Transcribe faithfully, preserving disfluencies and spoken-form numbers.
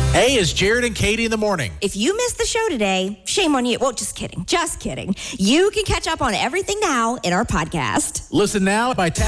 Hey, it's Jared and Katie in the morning. If you missed the show today, shame on you. Well, just kidding. Just kidding. You can catch up on everything now in our podcast. Listen now by tapping